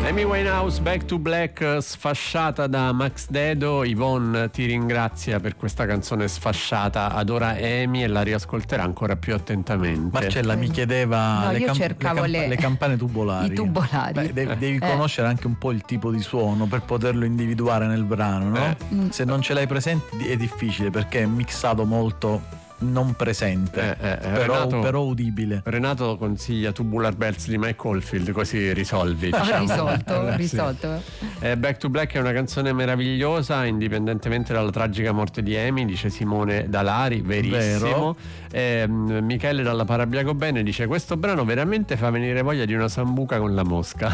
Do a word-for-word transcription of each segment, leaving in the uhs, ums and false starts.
Amy Winehouse, Back to Black, sfasciata da Max Dedo. Yvonne ti ringrazia per questa canzone sfasciata, adora Amy e la riascolterà ancora più attentamente. Marcella mi chiedeva no, le, io camp- cercavo le, camp- le... le campane tubolari. I tubolari. Beh, devi, devi eh. conoscere anche un po' il tipo di suono per poterlo individuare nel brano, no? Eh. Se non ce l'hai presente è difficile perché è mixato molto non presente, eh, eh, però, Renato, però udibile. Renato consiglia Tubular Bells di Mike Oldfield, così risolvi. Ho Diciamo. risolto, Eh, risolto. sì. eh, Back to Black è una canzone meravigliosa, indipendentemente dalla tragica morte di Amy, dice Simone Dalari, verissimo. Eh, Michele dalla Parabiago Bene dice: questo brano veramente fa venire voglia di una sambuca con la mosca.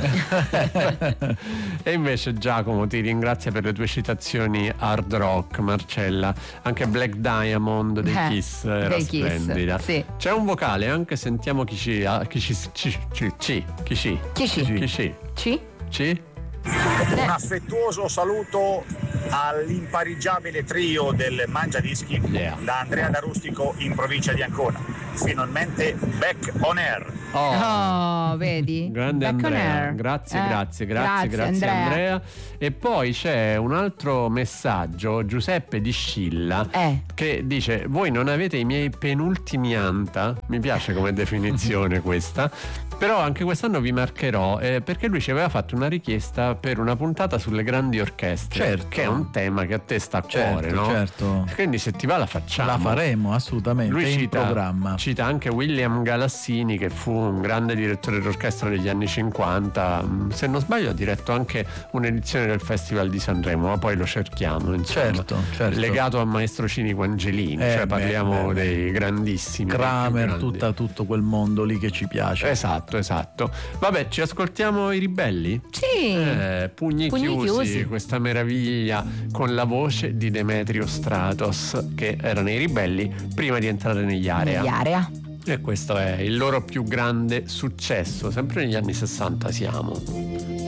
E invece Giacomo ti ringrazia per le tue citazioni hard rock. Marcella, anche Black Diamond dei Eh. Kiss era dei Kiss, splendida. sì. C'è un vocale, anche sentiamo chi ci ah, chi ci ci ci ci chi ci Chi ci? chi ci Ci? ci Un affettuoso saluto all'impareggiabile trio del Mangiadischi Yeah. da Andrea da Rustico in provincia di Ancona. Finalmente back on air. oh, Oh, vedi? grande Back on Andrea, air. grazie, Eh, grazie, grazie, grazie Andrea. Andrea. E poi c'è un altro messaggio, Giuseppe di Scilla, Eh. che dice: voi non avete i miei penultimi anta. Mi piace come definizione questa, però anche quest'anno vi marcherò, eh, perché lui ci aveva fatto una richiesta per una puntata sulle grandi orchestre, Certo. che è un tema che a te sta a Certo, cuore, no? certo. Quindi se ti va la facciamo. La faremo assolutamente, Lui è in cita, programma. cita anche William Galassini, che fu un grande direttore d'orchestra degli anni cinquanta. Se non sbaglio ha diretto anche un'edizione del Festival di Sanremo, ma poi lo cerchiamo, insomma. Certo, certo. Legato a Maestro Cinico Angelini, Eh, cioè beh, parliamo beh, beh. dei grandissimi, dei più Kramer, grandi. tutta, tutto quel mondo lì che ci piace. Esatto, esatto. Vabbè, ci ascoltiamo i Ribelli? Sì. Eh, pugni, Pugni chiusi, chiusi. questa meraviglia con la voce di Demetrio Stratos, che erano i Ribelli prima di entrare negli Area. Negli Area. E questo è il loro più grande successo, sempre negli anni sessanta siamo.